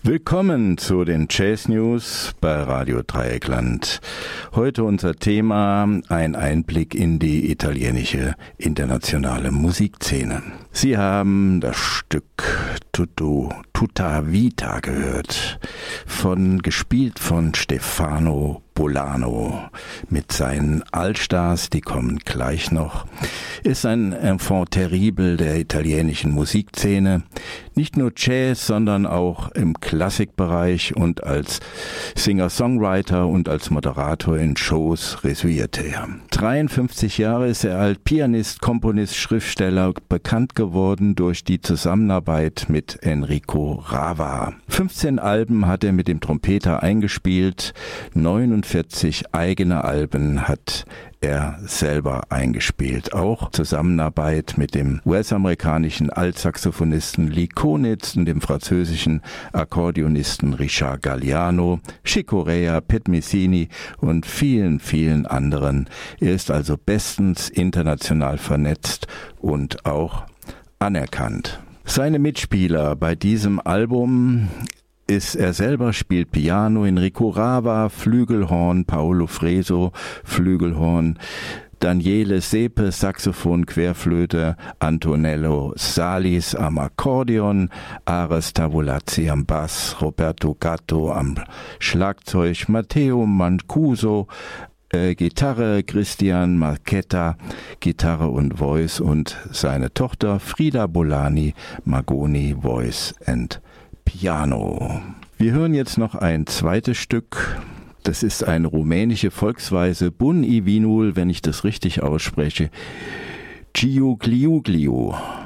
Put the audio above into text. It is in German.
Willkommen zu den Jazz News bei Radio Dreieckland. Heute unser Thema: ein Einblick in die italienische internationale Musikszene. Sie haben das Stück Tutta Vita gehört, gespielt von Stefano Bolano mit seinen Allstars, die kommen gleich noch. Ist ein Enfant terrible der italienischen Musikszene, nicht nur Jazz, sondern auch im Klassikbereich, und als Singer-Songwriter und als Moderator in Shows resümierte er. 53 Jahre ist er als Pianist, Komponist, Schriftsteller bekannt geworden durch die Zusammenarbeit mit Enrico Rava. 15 Alben hat er mit dem Trompeter eingespielt, 49 eigene Alben hat er selber eingespielt. Auch Zusammenarbeit mit dem US-amerikanischen Altsaxophonisten Lee Konitz und dem französischen Akkordeonisten Richard Galliano, Chick Corea, Pat Messini und vielen, vielen anderen. Er ist also bestens international vernetzt und auch anerkannt. Seine Mitspieler bei diesem Album ist er selber, spielt Piano, Enrico Rava, Flügelhorn, Paolo Freso, Flügelhorn, Daniele Sepe, Saxophon, Querflöte, Antonello Salis am Akkordeon, Ares Tavolazzi am Bass, Roberto Gatto am Schlagzeug, Matteo Mancuso, Gitarre, Christian Marchetta, Gitarre und Voice, und seine Tochter Frida Bolani, Magoni, Voice and Piano. Wir hören jetzt noch ein zweites Stück. Das ist eine rumänische Volksweise, Bun i vinul, wenn ich das richtig ausspreche, Giugliugliu.